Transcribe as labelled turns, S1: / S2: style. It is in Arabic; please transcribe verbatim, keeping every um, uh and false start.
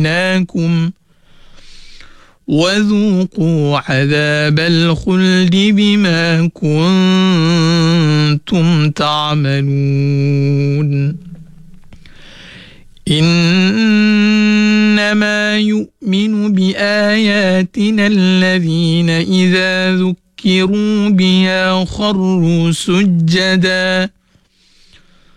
S1: أغويناكم وذوقوا عذاب الخلد بما كنتم تعملون إنما يؤمن بآياتنا الذين إذا ذكروا بها خروا سجداً